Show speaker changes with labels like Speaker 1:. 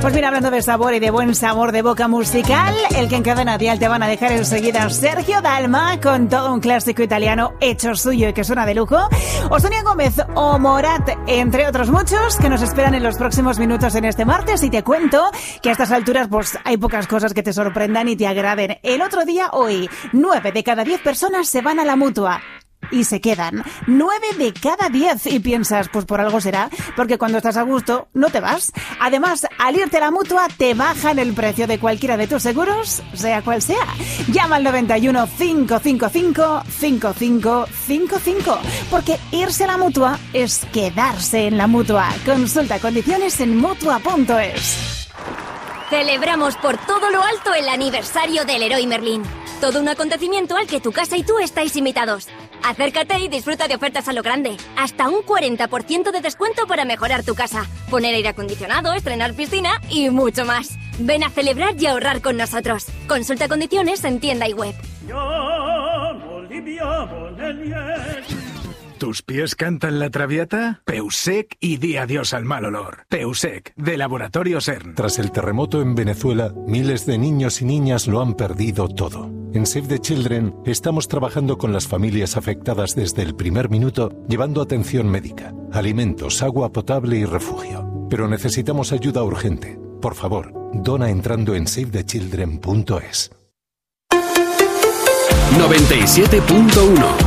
Speaker 1: Pues mira, hablando de sabor y de buen sabor de boca musical, el que en Cadena Dial te van a dejar enseguida Sergio Dalma con todo un clásico italiano hecho suyo y que suena de lujo, o Sonia Gómez o Morat, entre otros muchos que nos esperan en los próximos minutos en este martes. Y te cuento que a estas alturas pues hay pocas cosas que te sorprendan y te agraden. El otro día, hoy, 9 de cada 10 personas se van a la Mutua. Y se quedan 9 de cada 10 y piensas, pues por algo será, porque cuando estás a gusto no te vas. Además, al irte a la Mutua te bajan el precio de cualquiera de tus seguros, sea cual sea. Llama al 91 555 5555, porque irse a la Mutua es quedarse en la Mutua. Consulta condiciones en Mutua.es.
Speaker 2: Celebramos por todo lo alto el aniversario del Leroy Merlin. Todo un acontecimiento al que tu casa y tú estáis invitados. Acércate y disfruta de ofertas a lo grande. Hasta un 40% de descuento para mejorar tu casa, poner aire acondicionado, estrenar piscina y mucho más. Ven a celebrar y ahorrar con nosotros. Consulta condiciones en tienda y web.
Speaker 3: ¿Tus pies cantan la traviata? Peusec y di adiós al mal olor. Peusec, de Laboratorio CERN.
Speaker 4: Tras el terremoto en Venezuela, miles de niños y niñas lo han perdido todo. En Save the Children estamos trabajando con las familias afectadas desde el primer minuto, llevando atención médica, alimentos, agua potable y refugio. Pero necesitamos ayuda urgente. Por favor, dona entrando en savethechildren.es.
Speaker 5: 97.1